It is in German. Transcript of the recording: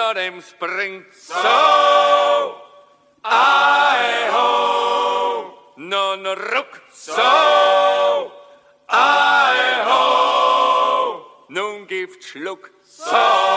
vor dem Spring. So, ai ho, non ruck. So, ai ho, nun gibt Schluck. So.